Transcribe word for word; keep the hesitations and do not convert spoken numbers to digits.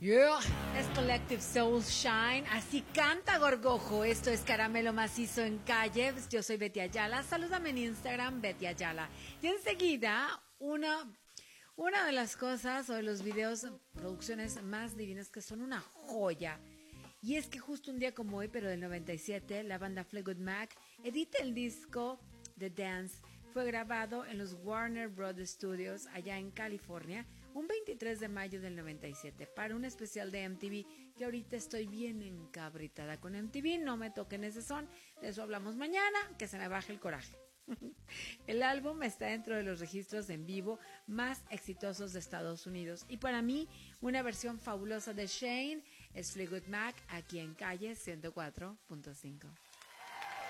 Yeah, es Collective Soul Shine. Así canta Gorgojo. Esto es Caramelo Macizo en Calle. Yo soy Betty Ayala. Salúdame en Instagram, Betty Ayala. Y enseguida, una, una de las cosas o de los videos, producciones más divinas que son una joya. Y es que justo un día como hoy, pero del noventa y siete, la banda Fleetwood Mac edita el disco The Dance. Fue grabado en los Warner Brothers Studios allá en California un veintitrés de mayo del noventa y siete para un especial de M T V, que ahorita estoy bien encabritada con M T V, no me toquen ese son, de eso hablamos mañana, que se me baje el coraje. El álbum está dentro de los registros en vivo más exitosos de Estados Unidos y para mí una versión fabulosa de Shane es Fleetwood Mac aquí en Calle ciento cuatro punto cinco.